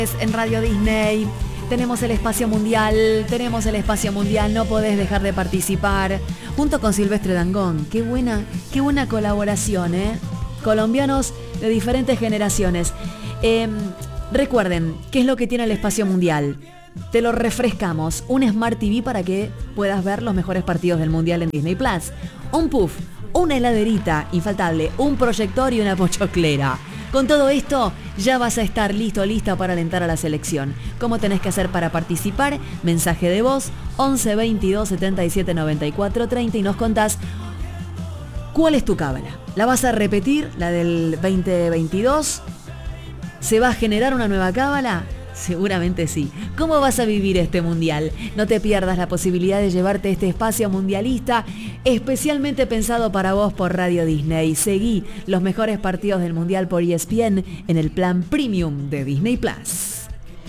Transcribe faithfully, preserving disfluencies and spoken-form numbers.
En Radio Disney tenemos el espacio mundial, tenemos el espacio mundial, no podés dejar de participar. Junto con Silvestre Dangond, qué buena, qué buena colaboración, ¿eh? Colombianos de diferentes generaciones. Eh, recuerden, ¿qué es lo que tiene el espacio mundial? Te lo refrescamos, un Smart T V para que puedas ver los mejores partidos del mundial en Disney Plus. Un puff, una heladerita, infaltable, un proyector y una pochoclera. Con todo esto, ya vas a estar listo, lista para alentar a la selección. ¿Cómo tenés que hacer para participar? Mensaje de voz, once veintidós setenta y siete noventa y cuatro treinta y nos contás cuál es tu cábala. ¿La vas a repetir, la del veinte veintidós? ¿Se va a generar una nueva cábala? Seguramente sí. ¿Cómo vas a vivir este mundial? No te pierdas la posibilidad de llevarte este espacio mundialista especialmente pensado para vos por Radio Disney. Seguí los mejores partidos del mundial por E S P N en el plan premium de Disney Plus.